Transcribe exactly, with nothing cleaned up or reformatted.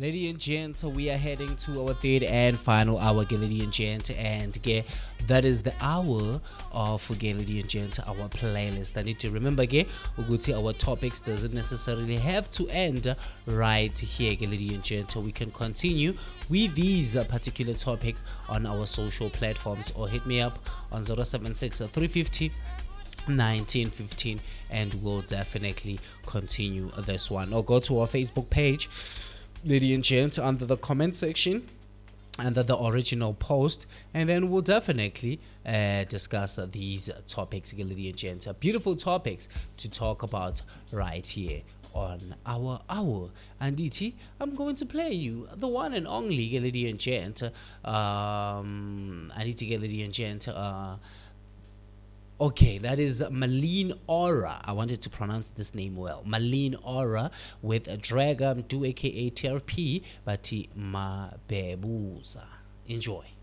Lady and gents, we are heading to our third and final hour, ge, lady and gent, and ge, that is the hour of ge, lady and gent, our playlist. I need to remember ge, ukuthi our topics doesn't necessarily have to end right here, ge, lady and gent. We can continue with these uh, particular topic on our social platforms, or hit me up on zero seven six three five zero nineteen fifteen, and we'll definitely continue this one. Or go to our Facebook page, lady and gent, under the comment section, under the original post, and then we'll definitely uh, discuss uh, these topics, lady and gent. Beautiful topics to talk about right here on our hour. And D T, I'm going to play you the one and only, lady and gent. Um, I need to get lady and gent. Uh, Okay, that is Malene Aura. I wanted to pronounce this name well. Malene Aura with Draga Mdu aka T R P, Bati Mabebuza. Enjoy.